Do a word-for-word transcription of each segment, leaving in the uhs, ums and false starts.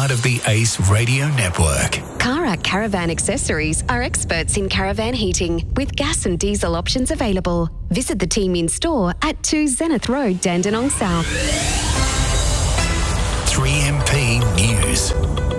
part of the Ace Radio Network. Karak Caravan Accessories are experts in caravan heating with gas and diesel options available. Visit the team in store at two Zenith Road, Dandenong South. three M P News.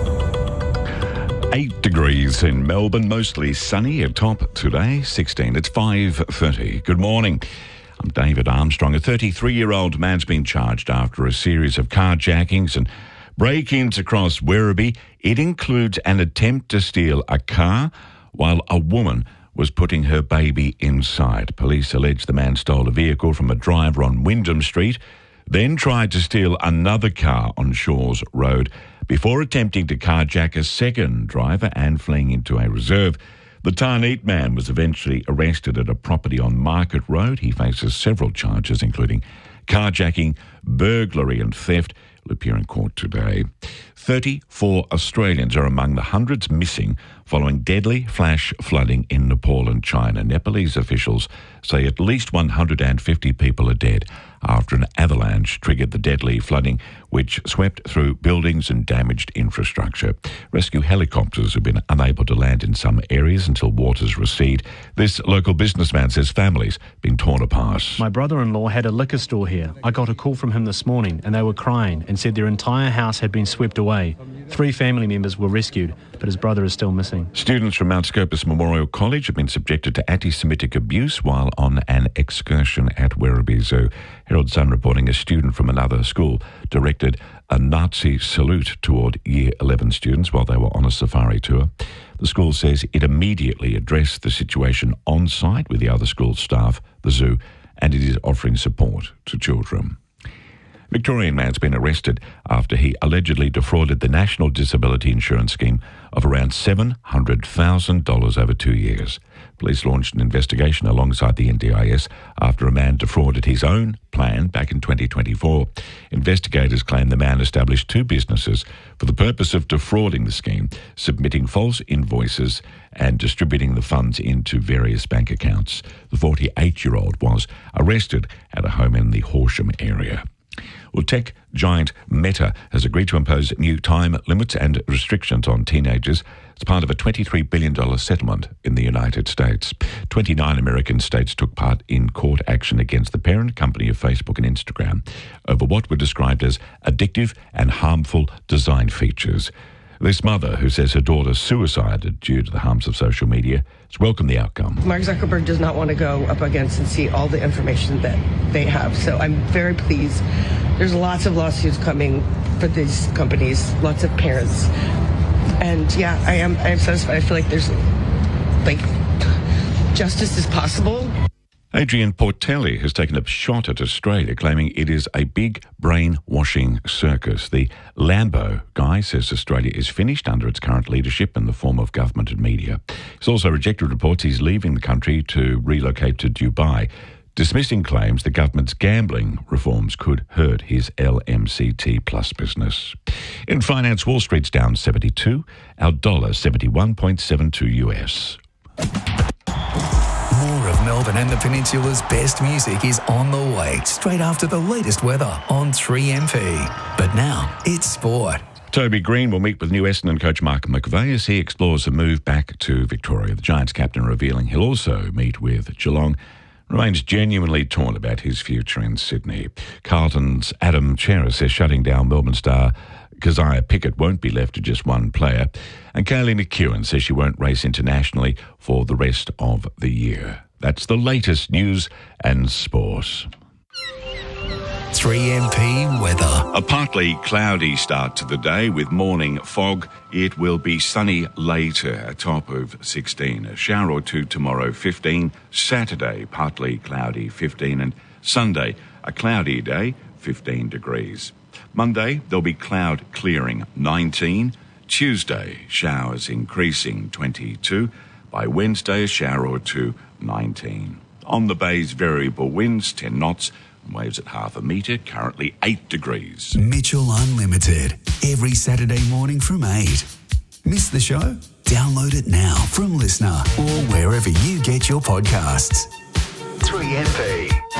Eight degrees in Melbourne, mostly sunny. A top today, sixteen. It's five thirty. Good morning. I'm David Armstrong. A thirty-three-year-old man's been charged after a series of carjackings and break-ins across Werribee. It includes an attempt to steal a car while a woman was putting her baby inside. Police allege the man stole a vehicle from a driver on Wyndham Street, then tried to steal another car on Shores Road before attempting to carjack a second driver and fleeing into a reserve. The Tarneet man was eventually arrested at a property on Market Road. He faces several charges, including carjacking, burglary and theft. He'll appear in court today. thirty-four Australians are among the hundreds missing following deadly flash flooding in Nepal and China. Nepalese officials say at least one hundred fifty people are dead after an avalanche triggered the deadly flooding, which swept through buildings and damaged infrastructure. Rescue helicopters have been unable to land in some areas until waters recede. This local businessman says families been torn apart. My brother-in-law had a liquor store here. I got a call from him this morning and they were crying and said their entire house had been swept away. Three family members were rescued, but his brother is still missing. Students from Mount Scopus Memorial College have been subjected to anti-Semitic abuse while on an excursion at Werribee Zoo. Herald Sun reporting a student from another school directed a Nazi salute toward Year eleven students while they were on a safari tour. The school says it immediately addressed the situation on site with the other school staff, the zoo, and it is offering support to children. Victorian man's been arrested after he allegedly defrauded the National Disability Insurance Scheme of around seven hundred thousand dollars over two years. Police launched an investigation alongside the N D I S after a man defrauded his own plan back in twenty twenty-four. Investigators claim the man established two businesses for the purpose of defrauding the scheme, submitting false invoices and distributing the funds into various bank accounts. The forty-eight-year-old was arrested at a home in the Horsham area. Well, tech giant Meta has agreed to impose new time limits and restrictions on teenagers as part of a twenty-three billion dollars settlement in the United States. twenty-nine American states took part in court action against the parent company of Facebook and Instagram over what were described as addictive and harmful design features. This mother, who says her daughter suicided due to the harms of social media, has welcomed the outcome. Mark Zuckerberg does not want to go up against and see all the information that they have. So I'm very pleased. There's lots of lawsuits coming for these companies, lots of parents. And yeah, I am I am satisfied. I feel like there's, like, justice is possible. Adrian Portelli has taken a shot at Australia, claiming it is a big brainwashing circus. The Lambo guy says Australia is finished under its current leadership in the form of government and media. He's also rejected reports he's leaving the country to relocate to Dubai, dismissing claims the government's gambling reforms could hurt his L M C T Plus business. In finance, Wall Street's down seventy-two, our dollar seventy-one point seven two U S. More of Melbourne and the Peninsula's best music is on the way straight after the latest weather on three M P. But now it's sport. Toby Green will meet with new Essendon coach Mark McVeigh as he explores a move back to Victoria. The Giants captain revealing he'll also meet with Geelong. Remains genuinely torn about his future in Sydney. Carlton's Adam Chera says shutting down Melbourne star Keziah Pickett won't be left to just one player. And Kaylee McEwen says she won't race internationally for the rest of the year. That's the latest news and sport. three M P weather. A partly cloudy start to the day with morning fog. It will be sunny later, a top of sixteen. A shower or two tomorrow, fifteen. Saturday, partly cloudy, fifteen. And Sunday, a cloudy day, fifteen degrees. Monday, there'll be cloud clearing, nineteen. Tuesday, showers increasing, twenty-two. By Wednesday, a shower or two, nineteen. On the bay's variable winds, ten knots. Waves at half a metre, currently eight degrees. Mitchell Unlimited, every Saturday morning from eight. Miss the show? Download it now from Listener or wherever you get your podcasts. three M P.